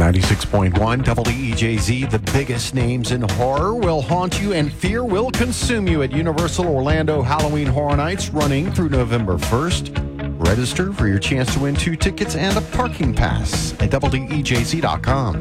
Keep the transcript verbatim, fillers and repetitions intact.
ninety-six point one W E J Z, the biggest names in horror will haunt you and fear will consume you at Universal Orlando Halloween Horror Nights, running through November first. Register for your chance to win two tickets and a parking pass at W E J Z dot com.